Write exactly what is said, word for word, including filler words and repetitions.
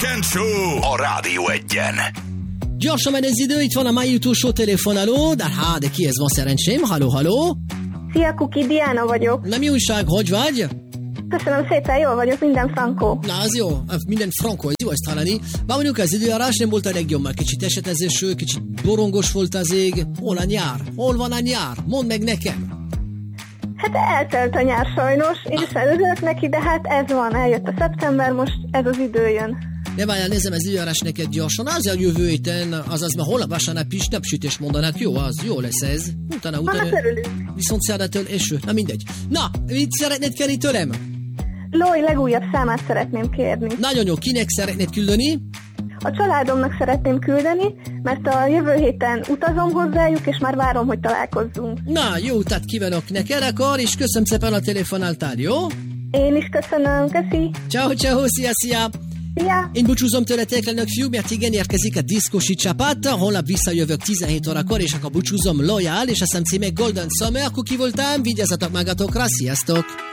Weekend Show a Rádió Egyen. Gyorsan megy az idő, itt van a mai utolsó telefonáló, de hát, de ki ez van szerencsém? Halló, halló? Szia, Kuki, Diana vagyok. Na mi újság, hogy vagy? Köszönöm szépen, jól vagyok, minden frankó. Na, az jó, minden frankó, ez jó ezt hallani. Már mondjuk az időjárás nem volt a legjobb, már kicsit esetezésű, kicsit borongos volt az ég. Hol a nyár? Hol van a nyár? Mondd meg nekem. Hát eltelt a nyár sajnos, én is előzök neki, de hát ez van, eljött a szeptember, most ez az idő jön. Ne várjál, nézem az időjárás neked gyorsan, az a jövő héten, azaz már holnap vasárnap is napsütés mondanak, jó, az jó lesz ez. Utána, utána, viszont szerdától eső, na mindegy. Na, mit szeretnéd kérni tőlem? Lói legújabb számát szeretném kérni. Nagyon jó, kinek szeretnéd küldeni? A családomnak szeretném küldeni, mert a jövő héten utazom hozzájuk, és már várom, hogy találkozzunk. Na, jó utat kívánok neked akkor, és köszönöm szépen a telefonáltál, jó? Én is köszönöm, köszi. Ciao, ciao, szia, szia. Szia. Én búcsúzom tőletek, lenök fiú, mert igen, érkezik a diszkosi csapat, holnap visszajövök tizenhét órakor, és akkor búcsúzom Loyal, és a szám címe Golden Summer, akkor ki voltam, vigyázzatok magatokra, sziasztok!